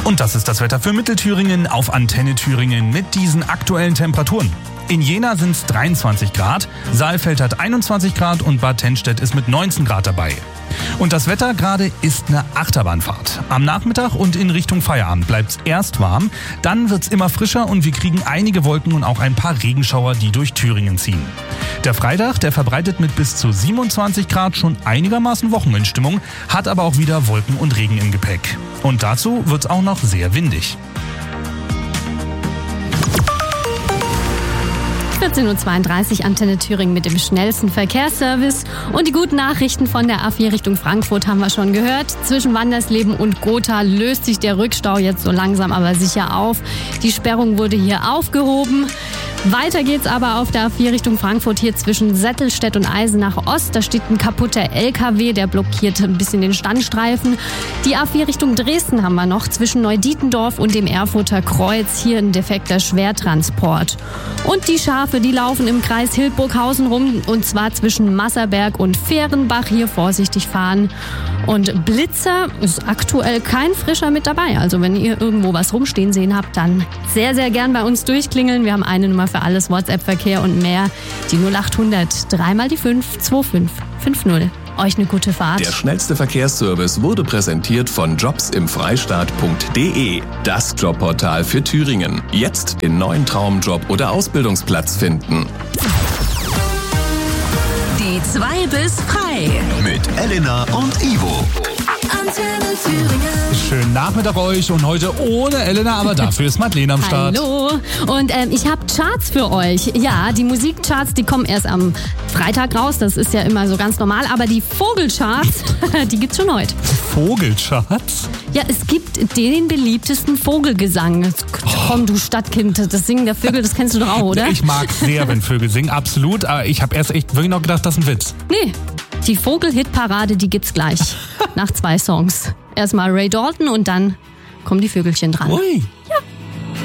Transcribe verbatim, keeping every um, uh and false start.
Und das ist das Wetter für Mittelthüringen auf Antenne Thüringen mit diesen aktuellen Temperaturen. In Jena sind es dreiundzwanzig Grad, Saalfeld hat einundzwanzig Grad und Bad Tennstedt ist mit neunzehn Grad dabei. Und das Wetter gerade ist eine Achterbahnfahrt. Am Nachmittag und in Richtung Feierabend bleibt es erst warm, dann wird es immer frischer und wir kriegen einige Wolken und auch ein paar Regenschauer, die durch Thüringen ziehen. Der Freitag, der verbreitet mit bis zu siebenundzwanzig Grad schon einigermaßen Wochenendstimmung, hat aber auch wieder Wolken und Regen im Gepäck. Und dazu wird es auch noch sehr windig. vierzehn Uhr zweiunddreißig Antenne Thüringen mit dem schnellsten Verkehrsservice. Und die guten Nachrichten von der A vier Richtung Frankfurt haben wir schon gehört. Zwischen Wandersleben und Gotha löst sich der Rückstau jetzt so langsam aber sicher auf. Die Sperrung wurde hier aufgehoben. Weiter geht's aber auf der A vier Richtung Frankfurt hier zwischen Settelstedt und Eisenach Ost. Da steht ein kaputter L K W, der blockiert ein bisschen den Standstreifen. Die A vier Richtung Dresden haben wir noch zwischen Neudietendorf und dem Erfurter Kreuz. Hier ein defekter Schwertransport. Und die Schafe, die laufen im Kreis Hildburghausen rum und zwar zwischen Masserberg und Fehrenbach. Hier vorsichtig fahren. Und Blitzer ist aktuell kein Frischer mit dabei. Also wenn ihr irgendwo was rumstehen sehen habt, dann sehr, sehr gern bei uns durchklingeln. Wir haben eine Nummer für alles, WhatsApp-Verkehr und mehr. Die null acht hundert, dreimal die fünf, zwei fünf fünf null. Euch eine gute Fahrt. Der schnellste Verkehrsservice wurde präsentiert von jobs im freistaat punkt de. Das Jobportal für Thüringen. Jetzt den neuen Traumjob oder Ausbildungsplatz finden. Die zwei bis frei. Mit Elena und Ivo. Antenne Thüringen. Schönen Nachmittag euch und heute ohne Elena, aber dafür ist Madeleine am Start. Hallo. Und ähm, ich habe Charts für euch. Ja, die Musikcharts, die kommen erst am Freitag raus. Das ist ja immer so ganz normal. Aber die Vogelcharts, die gibt's schon heute. Vogelcharts? Ja, es gibt den beliebtesten Vogelgesang. Komm, du Stadtkind, das Singen der Vögel, das kennst du doch auch, oder? Ich mag sehr, wenn Vögel singen, absolut. Aber ich habe erst echt wirklich noch gedacht, das ist ein Witz. Nee, die Vogel-Hitparade, die gibt's gleich. Nach zwei Songs. Erstmal Ray Dalton und dann kommen die Vögelchen dran. Ui.